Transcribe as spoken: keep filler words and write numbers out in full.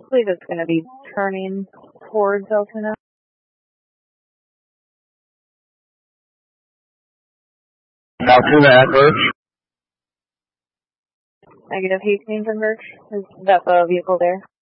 believe it's going to be turning towards Altoona. Altoona at Birch. Negative, he's being from Birch. Is that the vehicle there?